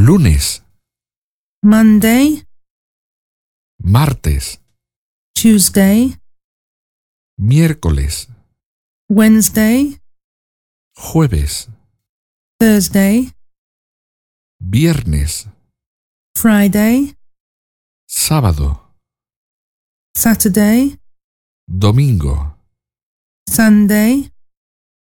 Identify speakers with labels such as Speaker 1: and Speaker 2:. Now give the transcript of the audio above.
Speaker 1: lunes,
Speaker 2: Monday,
Speaker 1: martes,
Speaker 2: Tuesday,
Speaker 1: miércoles,
Speaker 2: Wednesday,
Speaker 1: jueves,
Speaker 2: Thursday,
Speaker 1: viernes,
Speaker 2: Friday,
Speaker 1: sábado,
Speaker 2: Saturday,
Speaker 1: domingo,
Speaker 2: Sunday,